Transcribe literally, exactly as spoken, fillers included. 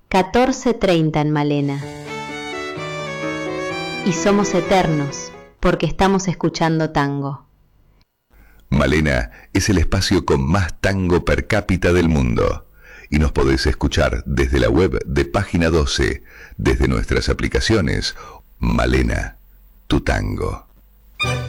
catorce treinta en Malena. Y somos eternos porque estamos escuchando tango. Malena es el espacio con más tango per cápita del mundo. Y nos podés escuchar desde la web de Página doce, desde nuestras aplicaciones. Malena, tu tango.